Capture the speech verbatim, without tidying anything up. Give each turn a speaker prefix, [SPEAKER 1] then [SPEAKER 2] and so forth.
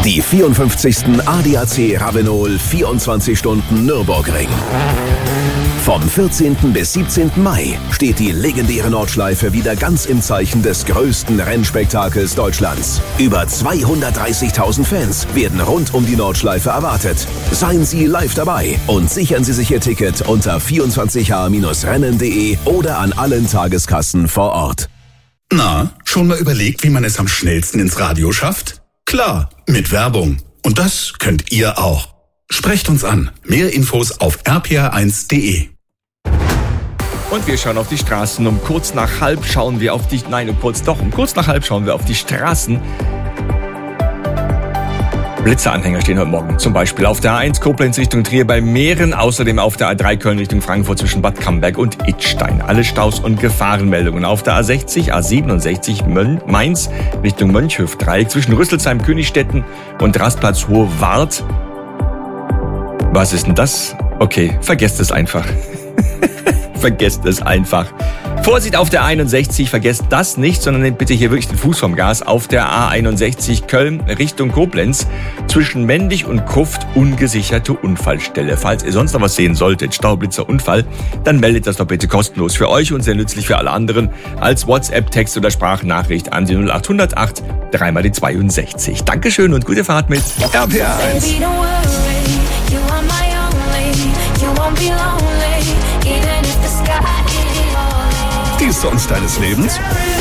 [SPEAKER 1] Die vierundfünfzigsten A D A C Ravenol vierundzwanzig Stunden Nürburgring. Vom vierzehnten bis siebzehnten Mai steht die legendäre Nordschleife wieder ganz im Zeichen des größten Rennspektakels Deutschlands. Über zweihundertdreißigtausend Fans werden rund um die Nordschleife erwartet. Seien Sie live dabei und sichern Sie sich Ihr Ticket unter vierundzwanzig h Rennen punkt de oder an allen Tageskassen vor Ort.
[SPEAKER 2] Na, schon mal überlegt, wie man es am schnellsten ins Radio schafft? Klar, mit Werbung. Und das könnt ihr auch. Sprecht uns an. Mehr Infos auf r p r eins punkt de.
[SPEAKER 3] Und wir schauen auf die Straßen. Um kurz nach halb schauen wir auf die... Nein, um kurz doch. Um kurz nach halb schauen wir auf die Straßen. Blitzeranhänger stehen heute Morgen. Zum Beispiel auf der A eins Koblenz Richtung Trier bei Mähren. Außerdem auf der A drei Köln Richtung Frankfurt zwischen Bad Camberg und Idstein. Alle Staus und Gefahrenmeldungen. Auf der A sechzig, A siebenundsechzig Mainz Richtung Mönchhöf-Dreieck zwischen Rüsselsheim, Königstetten und Rastplatz Hohe Wart. Was ist denn das? Okay, vergesst es einfach. Vergesst es einfach. Vorsicht auf der einundsechzig, vergesst das nicht, sondern nehmt bitte hier wirklich den Fuß vom Gas. Auf der A einundsechzig Köln Richtung Koblenz zwischen Mendig und Kruft ungesicherte Unfallstelle. Falls ihr sonst noch was sehen solltet, Staublitzer, Unfall, dann meldet das doch bitte kostenlos für euch und sehr nützlich für alle anderen als WhatsApp, Text oder Sprachnachricht an die null acht null acht dreimal die zweiundsechzig. Dankeschön und gute Fahrt mit R P R eins.
[SPEAKER 1] Die Songs deines Lebens?